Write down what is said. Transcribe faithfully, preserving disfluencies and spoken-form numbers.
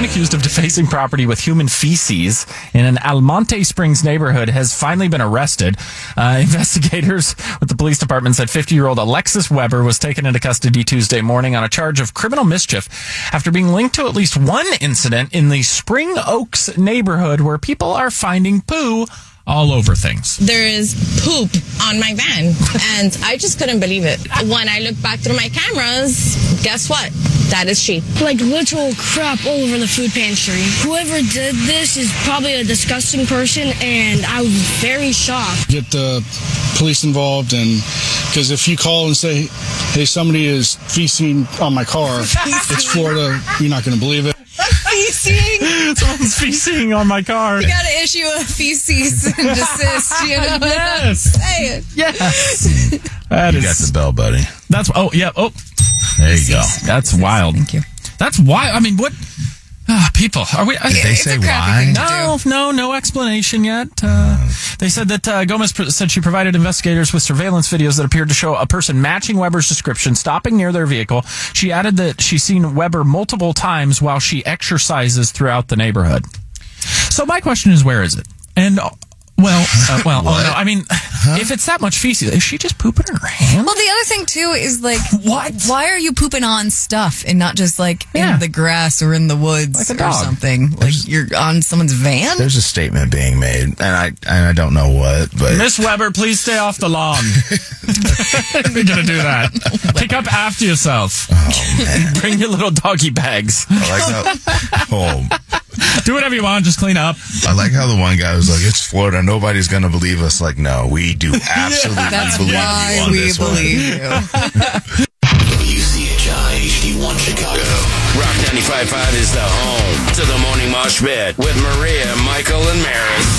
woman accused of defacing property with human feces in an Almonte Springs neighborhood has finally been arrested. Uh, investigators with the police department said fifty-year-old Alexis Weber was taken into custody Tuesday morning on a charge of criminal mischief after being linked to at least one incident in the Spring Oaks neighborhood where people are finding poo all over things. There is poop on my van, and I just couldn't believe it. When I look back through my cameras, guess what? That is she. Like literal crap all over the food pantry. Whoever did this is probably a disgusting person, and I was very shocked. Get the police involved, and because if you call and say, hey, somebody is feasting on my car, it's Florida, you're not going to believe it. Feasting? Someone's feasting on my car. You got to issue a feces and desist, you know? Yes. Say it. Yes. That You is, got the bell, buddy. That's, oh, yeah, oh. There you go. That's wild. Thank you. That's wild. I mean, what? Uh, people, are we? Did they It's say a crappy why? thing to No, no, no explanation yet. Uh, they said that uh, Gomez pr- said she provided investigators with surveillance videos that appeared to show a person matching Weber's description, stopping near their vehicle. She added that she's seen Weber multiple times while she exercises throughout the neighborhood. So my question is, where is it? And uh, well, uh, well, oh, no, I mean, huh? If it's that much feces, is she just pooping in her hand? Well, the other thing too is like, what? Why are you pooping on stuff and not just like Yeah. in the grass or in the woods Like a or dog. something? Like you're on someone's van. There's a statement being made, and I and I don't know what, but Miss Weber, please stay off the lawn. We're gonna do that. Pick up after yourself. oh man, Bring your little doggy bags. I like how oh, Do whatever you want, just clean up. I like how the one guy was like, "It's Florida, nobody's gonna believe us." Like, no, we do absolutely That's believe why you on we this one. believe you. W C H I H D one Chicago. Rock ninety-five point five is the home to the Morning Mosh Pit with Maria, Michael, and Maris.